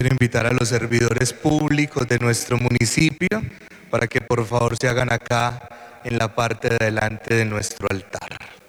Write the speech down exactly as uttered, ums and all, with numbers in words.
Quiero invitar a los servidores públicos de nuestro municipio para que por favor se hagan acá en la parte de adelante de nuestro altar.